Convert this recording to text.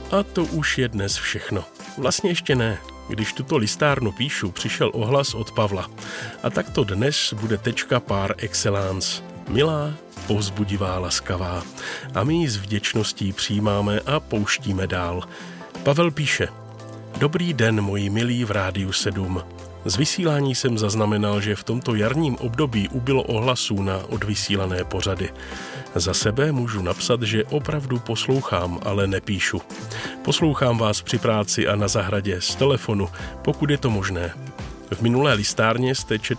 A to už je dnes všechno. Vlastně ještě ne. Když tuto listárnu píšu, přišel ohlas od Pavla. A tak to dnes bude tečka par excellence. Milá, povzbudivá, laskavá. A my ji s vděčností přijímáme a pouštíme dál. Pavel píše: Dobrý den, moji milí v Rádiu 7. Z vysílání jsem zaznamenal, že v tomto jarním období ubylo ohlasů na odvysílané pořady. Za sebe můžu napsat, že opravdu poslouchám, ale nepíšu. Poslouchám vás při práci a na zahradě z telefonu, pokud je to možné. V minulé listárně jste četl